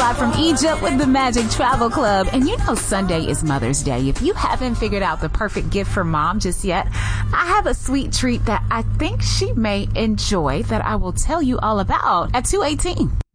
live from Egypt with the Magic Travel Club. And you know Sunday is Mother's Day. If you haven't figured out the perfect gift for mom just yet, I have a sweet treat that I think she may enjoy that I will tell you all about at 2:18.